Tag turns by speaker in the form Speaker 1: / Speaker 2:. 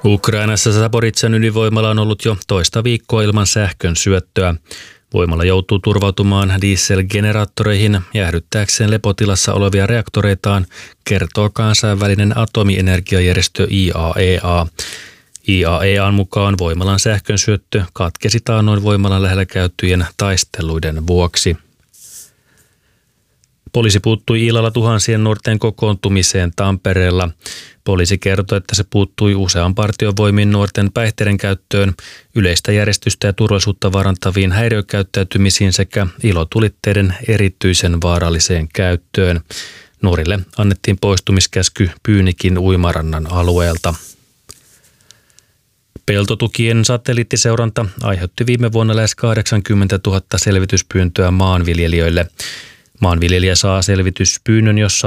Speaker 1: Ukrainassa Zaporizhzhyan ydinvoimala on ollut jo toista viikkoa ilman sähkön syöttöä. Voimala joutuu turvautumaan dieselgeneraattoreihin jäähdyttääkseen lepotilassa olevia reaktoreitaan, kertoo kansainvälinen atomienergiajärjestö IAEA. IAEAn mukaan voimalan sähkön syöttö katkesi taannoin voimalan lähellä käytyjen taisteluiden vuoksi. Poliisi puuttui illalla tuhansien nuorten kokoontumiseen Tampereella. Poliisi kertoi, että se puuttui usean partiovoimin nuorten päihteiden käyttöön, yleistä järjestystä ja turvallisuutta vaarantaviin häiriökäyttäytymisiin sekä ilotulitteiden erityisen vaaralliseen käyttöön. Nuorille annettiin poistumiskäsky Pyynikin uimarannan alueelta. Peltotukien satelliittiseuranta aiheutti viime vuonna lähes 80 000 selvityspyyntöä maanviljelijöille. Maanviljelijä saa selvityspyynnön, jossa